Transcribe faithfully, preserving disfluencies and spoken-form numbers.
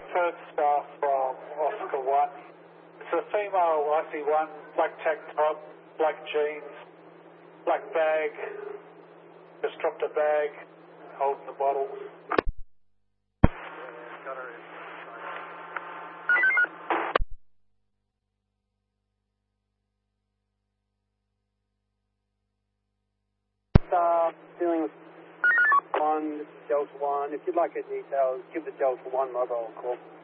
third star from Oscar one. It's a female I C one, black tank top, black jeans, black bag. Just dropped a bag, holding the bottles. Got her in. Uh, dealing with one, Delta one. If you'd like a details, give the Delta one mobile a call.